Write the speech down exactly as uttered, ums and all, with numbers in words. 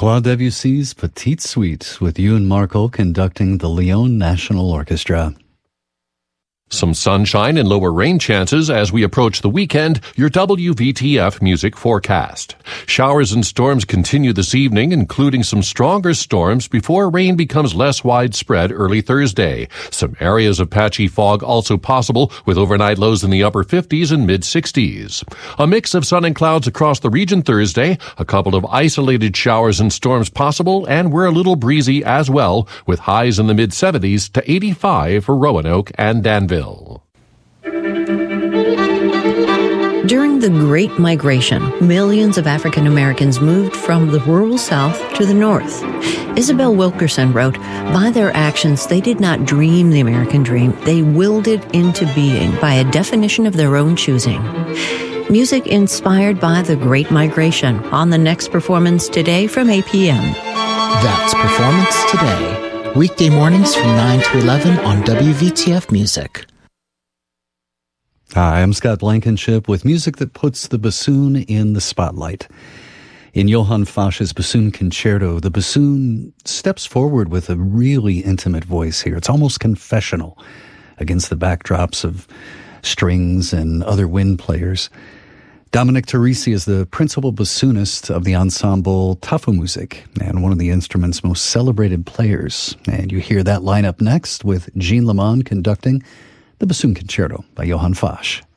Claude Debussy's Petite Suite with Ewan Markle conducting the Lyon National Orchestra. Some sunshine and lower rain chances as we approach the weekend. Your W V T F music forecast. Showers and storms continue this evening, including some stronger storms before rain becomes less widespread early Thursday. Some areas of patchy fog also possible, with overnight lows in the upper fifties and mid-sixties. A mix of sun and clouds across the region Thursday. A couple of isolated showers and storms possible, and we're a little breezy as well, with highs in the mid-seventies to eighty-five for Roanoke and Danville. During the Great Migration, millions of African Americans moved from the rural South to the North. Isabel Wilkerson wrote, "By their actions, they did not dream the American dream. They willed it into being by a definition of their own choosing." Music inspired by the Great Migration on the next Performance Today from eight p.m. That's Performance Today, weekday mornings from nine to eleven on W V T F Music. Hi, I'm Scott Blankenship with music that puts the bassoon in the spotlight. In Johann Fasch's Bassoon Concerto, the bassoon steps forward with a really intimate voice here. It's almost confessional against the backdrops of strings and other wind players. Dominic Teresi is the principal bassoonist of the ensemble Tafelmusik and one of the instrument's most celebrated players. And you hear that lineup next with Jean Lamond conducting the Bassoon Concerto by Johann Fasch.